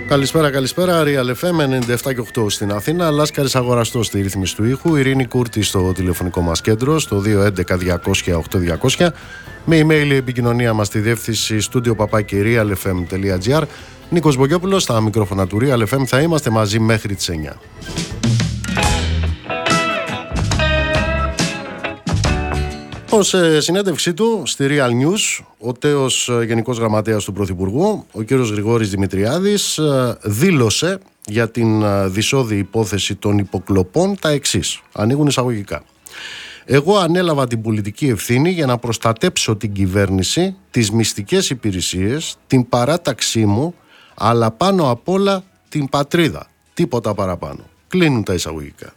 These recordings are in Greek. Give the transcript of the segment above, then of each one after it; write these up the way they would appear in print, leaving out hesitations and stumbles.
Καλησπέρα, Real FM 97 και 8 στην Αθήνα. Λάσκαρης Αγοραστός στη ρύθμιση του ήχου. Ειρήνη Κούρτη στο τηλεφωνικό μας κέντρο, στο 211-200-8200. Με email η επικοινωνία μας στη διεύθυνση studio@realfm.gr. Νίκος Μπογιόπουλος στα μικρόφωνα του Real FM. Θα είμαστε μαζί μέχρι τις 9. Ως συνέντευξή του στη Real News, ο τέος Γενικός Γραμματέας του Πρωθυπουργού, ο κύριος Γρηγόρης Δημητριάδης, δήλωσε για την δυσόδη υπόθεση των υποκλοπών τα εξής. Ανοίγουν εισαγωγικά. Εγώ ανέλαβα την πολιτική ευθύνη για να προστατέψω την κυβέρνηση, τις μυστικές υπηρεσίες, την παράταξή μου, αλλά πάνω απ' όλα την πατρίδα. Τίποτα παραπάνω. Κλείνουν τα εισαγωγικά.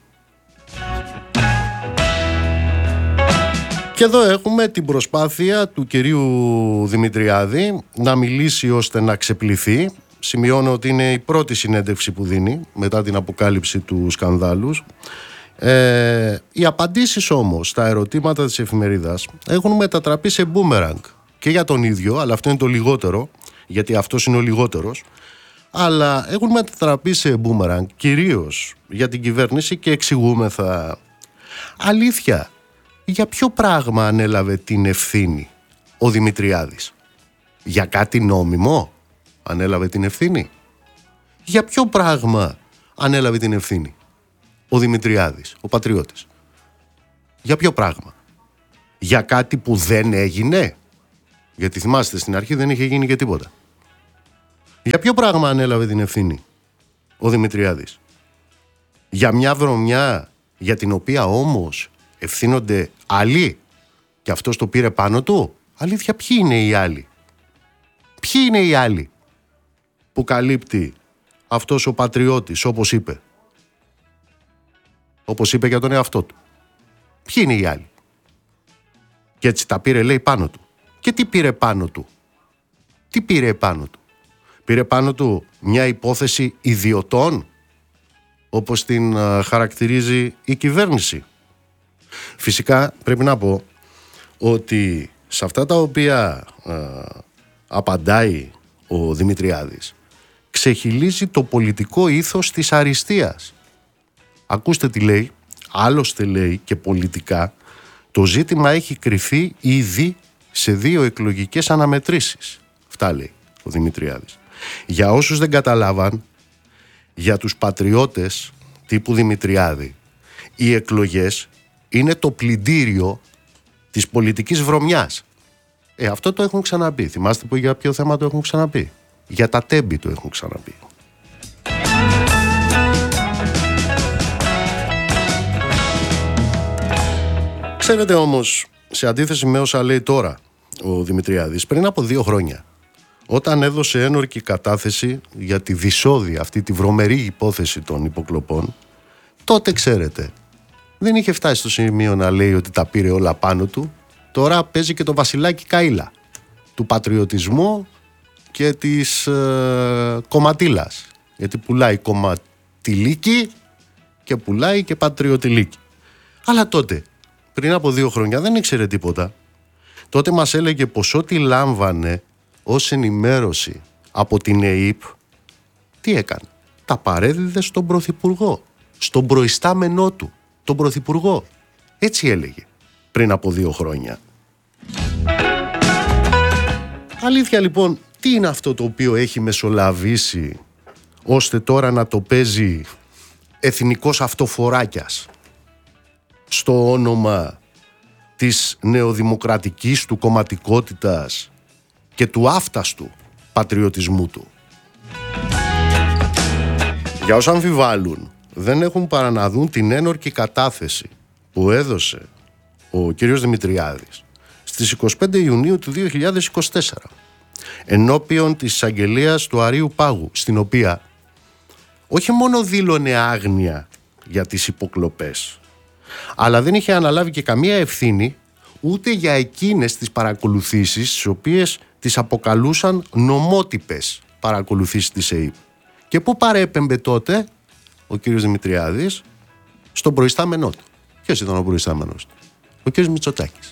Και εδώ έχουμε την προσπάθεια του κυρίου Δημητριάδη να μιλήσει ώστε να ξεπληθεί. Σημειώνω ότι είναι η πρώτη συνέντευξη που δίνει μετά την αποκάλυψη του σκανδάλου. Οι απαντήσεις όμως στα ερωτήματα της εφημερίδας έχουν μετατραπεί σε μπούμεραγκ και για τον ίδιο, αλλά αυτό είναι το λιγότερο, γιατί αυτός είναι ο λιγότερος, αλλά έχουν μετατραπεί σε μπούμεραγκ κυρίως για την κυβέρνηση και εξηγούμεθα. Αλήθεια, για ποιο πράγμα ανέλαβε την ευθύνη ο Δημητριάδης? Για κάτι νόμιμο ανέλαβε την ευθύνη? Για ποιο πράγμα ανέλαβε την ευθύνη ο Δημητριάδης, ο πατριώτης? Για ποιο πράγμα? Για κάτι που δεν έγινε? Γιατί θυμάστε, στην αρχή δεν είχε γίνει και τίποτα. Για ποιο πράγμα ανέλαβε την ευθύνη ο Δημητριάδης? Για μια βρωμιά για την οποία όμως ευθύνονται άλλοι και αυτός το πήρε πάνω του? Αλήθεια, ποιοι είναι οι άλλοι? Ποιοι είναι οι άλλοι που καλύπτει αυτός ο πατριώτης, όπως είπε? Όπως είπε για τον εαυτό του. Ποιοι είναι οι άλλοι? Και έτσι τα πήρε, λέει, πάνω του. Και τι πήρε πάνω του? Τι πήρε πάνω του? Πήρε πάνω του μια υπόθεση ιδιωτών, όπως την χαρακτηρίζει η κυβέρνηση? Φυσικά πρέπει να πω ότι σε αυτά τα οποία απαντάει ο Δημητριάδης ξεχυλίζει το πολιτικό ήθος της αριστείας. Ακούστε τι λέει. Άλλωστε, λέει, και πολιτικά το ζήτημα έχει κρυφεί ήδη σε 2 εκλογικές αναμετρήσεις. Αυτά λέει ο Δημητριάδης. Για όσους δεν καταλάβαν, για τους πατριώτες τύπου Δημητριάδη, οι εκλογές είναι το πλυντήριο της πολιτικής βρωμιάς. Αυτό το έχουν ξαναπεί. Θυμάστε που για ποιο θέμα το έχουν ξαναπεί? Για τα τέμπη το έχουν ξαναπεί. Ξέρετε όμως, σε αντίθεση με όσα λέει τώρα ο Δημητριάδης, πριν από 2 χρόνια, όταν έδωσε ένορκη κατάθεση για τη δυσόδη αυτή τη βρωμερή υπόθεση των υποκλοπών, τότε, ξέρετε, δεν είχε φτάσει στο σημείο να λέει ότι τα πήρε όλα πάνω του. Τώρα παίζει και το βασιλάκι Καΐλα του πατριωτισμού και της κομματίλας. Γιατί πουλάει κομματιλίκι και πουλάει και πατριωτιλίκι. Αλλά τότε, πριν από 2 χρόνια, δεν ήξερε τίποτα. Τότε μας έλεγε πως ό,τι λάμβανε ως ενημέρωση από την ΕΥΠ, τι έκανε? Τα παρέδιδε στον Πρωθυπουργό, στον προϊστάμενό του, τον Πρωθυπουργό. Έτσι έλεγε πριν από 2 χρόνια. Αλήθεια λοιπόν, τι είναι αυτό το οποίο έχει μεσολαβήσει ώστε τώρα να το παίζει εθνικός αυτοφοράκιας στο όνομα της νεοδημοκρατικής του κομματικότητας και του άφταστου πατριωτισμού του? Για όσοι αμφιβάλλουν, δεν έχουν παρά να δουν την ένορκη κατάθεση που έδωσε ο κύριος Δημητριάδης στις 25 Ιουνίου του 2024 ενώπιον της εισαγγελίας του Αρείου Πάγου, στην οποία όχι μόνο δήλωνε άγνοια για τις υποκλοπές, αλλά δεν είχε αναλάβει και καμία ευθύνη ούτε για εκείνες τις παρακολουθήσεις τις οποίες τις αποκαλούσαν νομότυπες παρακολουθήσεις της ΕΥΠ. Και πού παρέπεμπε τότε ο κύριος Δημητριάδης? Στον προϊστάμενό του. Ποιος ήταν ο προϊστάμενος του? Ο κύριος Μητσοτάκης.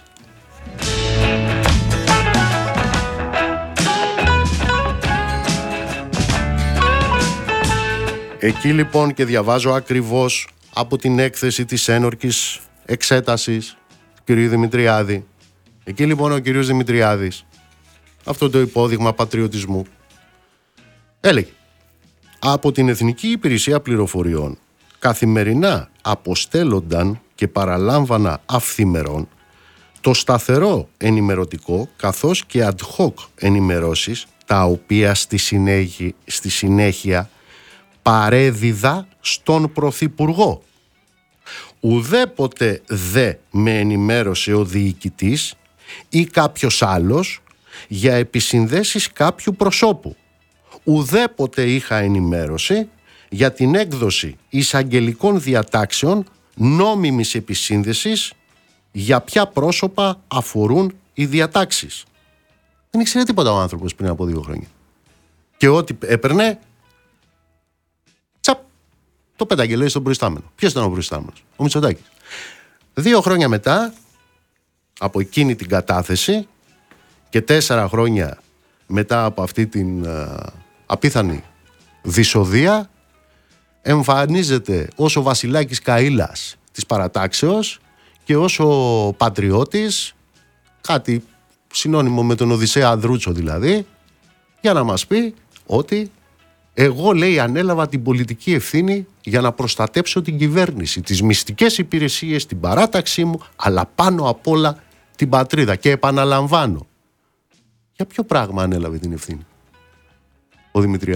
Εκεί λοιπόν, και διαβάζω ακριβώς από την έκθεση της ένορκης εξέτασης του κ. Δημητριάδη. Εκεί λοιπόν ο κ. Δημητριάδης, αυτό το υπόδειγμα πατριωτισμού, έλεγε: από την Εθνική Υπηρεσία Πληροφοριών καθημερινά αποστέλλονταν και παραλάμβανα αυθημερών το σταθερό ενημερωτικό καθώς και ad hoc ενημερώσεις, τα οποία στη συνέχεια παρέδιδα στον Πρωθυπουργό. Ουδέποτε δε με ενημέρωσε ο διοικητής ή κάποιος άλλος για επισυνδέσεις κάποιου προσώπου. Ουδέποτε είχα ενημέρωση για την έκδοση εισαγγελικών διατάξεων νόμιμης επισύνδεσης για ποια πρόσωπα αφορούν οι διατάξεις. Δεν ήξερε τίποτα ο άνθρωπος πριν από 2 χρόνια. Και ό,τι έπαιρνε, τσαπ, το πέταγε, λέει, στον προϊστάμενο. Ποιος ήταν ο προϊστάμενος? Ο Μητσοτάκης. 2 χρόνια μετά, από εκείνη την κατάθεση και 4 χρόνια μετά από αυτή την απίθανη δυσοδεία, εμφανίζεται ως ο Βασιλάκης Καΐλας της παρατάξεως και ως ο πατριώτης, κάτι συνώνυμο με τον Οδυσσέα Ανδρούτσο δηλαδή, για να μας πει ότι εγώ, λέει, ανέλαβα την πολιτική ευθύνη για να προστατέψω την κυβέρνηση, τις μυστικές υπηρεσίες, την παράταξή μου, αλλά πάνω απ' όλα την πατρίδα. Και επαναλαμβάνω, για ποιο πράγμα ανέλαβε την ευθύνη ο Δημητριάδης?